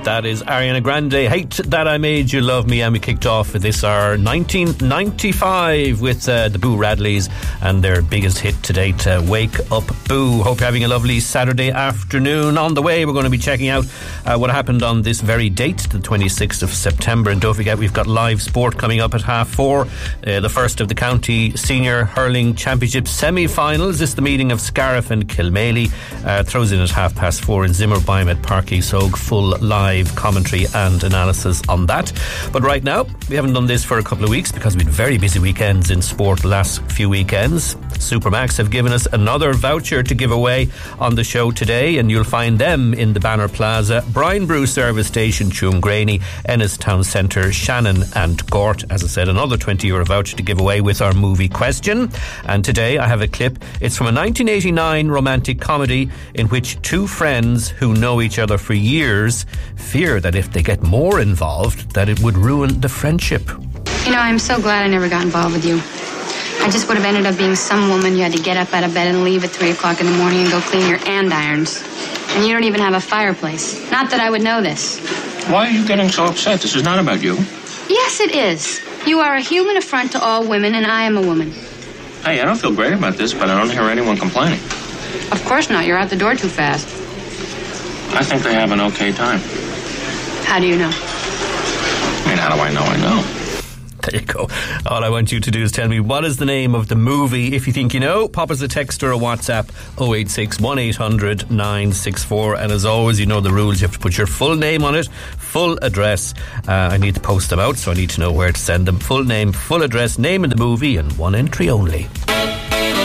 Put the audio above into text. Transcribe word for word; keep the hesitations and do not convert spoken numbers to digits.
That is Ariana Grande, Hate That I Made You Love Me, and we kicked off this our nineteen ninety-five with uh, the Boo Radleys and their biggest hit to date, uh, Wake Up Boo. Hope you're having a lovely Saturday afternoon. On the way, we're going to be checking out uh, what happened on this very date, the twenty-sixth of September, and don't forget we've got live sport coming up at half four, uh, the first of the County Senior Hurling Championship semi-finals. This is the meeting of Scariff and Kilmaley, uh, throws in at half past four in Zimmerbeim at Parky Soag. Full live commentary and analysis on that. But right now, we haven't done this for a couple of weeks because we've had very busy weekends in sport the last few weekends. Supermax have given us another voucher to give away on the show today, and you'll find them in the Banner Plaza, Brian Brew Service Station, Tuamgraney, Ennis Town Centre, Shannon and Gort. As I said, another twenty euro voucher to give away with our movie question. And today I have a clip. It's from a nineteen eighty-nine romantic comedy in which two friends who know each other for years fear that if they get more involved, that it would ruin the friendship. You know, I'm so glad I never got involved with you. I just would have ended up being some woman you had to get up out of bed and leave at three o'clock in the morning and go clean your andirons. And you don't even have a fireplace. Not that I would know this. Why are you getting so upset? This is not about you. Yes, it is. You are a human affront to all women, and I am a woman. Hey, I don't feel great about this, but I don't hear anyone complaining. Of course not. You're out the door too fast. I think they have an okay time. How do you know? I mean, how do I know I know? There you go. All I want you to do is tell me what is the name of the movie. If you think you know, pop us a text or a WhatsApp oh eight six, one eight hundred, nine six four. And as always, you know the rules. You have to put your full name on it, full address. Uh, I need to post them out, so I need to know where to send them. Full name, full address, name of the movie, and one entry only.